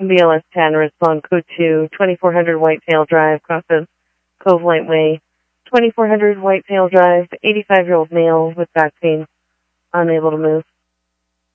BLS 10, respond code 2, 2400 Whitetail Drive, crosses Cove Lightway. 2400 Whitetail Drive, 85-year-old male with back pain, unable to move.